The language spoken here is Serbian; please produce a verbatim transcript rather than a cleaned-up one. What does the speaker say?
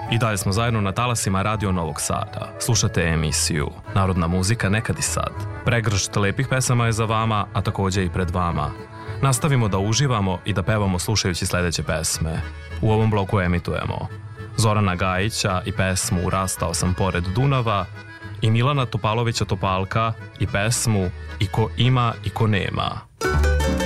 I dalje smo zajedno na talasima Radio Novog Sada. Slušate emisiju Narodna muzika nekad i sad. Pregršt lepih pesama je za vama, a također i pred vama. Nastavimo da uživamo i da pevamo slušajući sljedeće pesme. U ovom bloku emitujemo Zorana Gajića i pesmu Rastao sam pored Dunava i Milana Topalovića Topalka i pesmu I ko ima i ko nema.